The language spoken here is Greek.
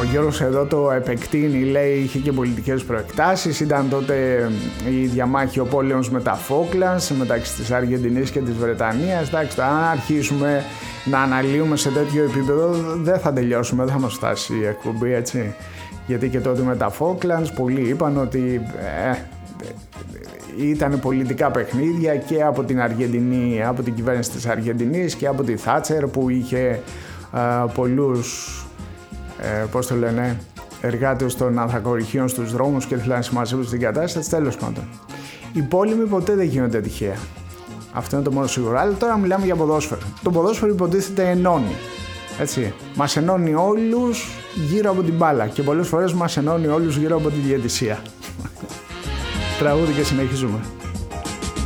Γιώργος εδώ το επεκτείνει, λέει, είχε και πολιτικές προεκτάσεις. Ήταν τότε η διαμάχη, ο πόλεμος με τα Φόκλανδς μεταξύ της Αργεντινής και της Βρετανίας. Εντάξει, αν αρχίσουμε να αναλύουμε σε τέτοιο επίπεδο δεν θα τελειώσουμε, δεν θα μας φτάσει η εκπομπή, έτσι. Γιατί και τότε με τα Φόκλανδς πολλοί είπαν ότι ήταν πολιτικά παιχνίδια και από την Αργεντινή, από την κυβέρνηση της Αργεντινής και από τη Θάτσερ που είχε πολλούς εργάτες των ανθρακοριχείων στους δρόμους και ήθελαν να συμμαζέψουν την κατάσταση. Τέλος πάντων, οι πόλεμοι ποτέ δεν γίνονται τυχαία. Αυτό είναι το μόνο σίγουρο. Αλλά τώρα μιλάμε για ποδόσφαιρο. Το ποδόσφαιρο υποτίθεται ενώνει. Έτσι. Μας ενώνει όλους γύρω από την μπάλα και πολλές φορές μας ενώνει όλους γύρω από τη διαιτησία. Τραγούδι και συνεχίζουμε.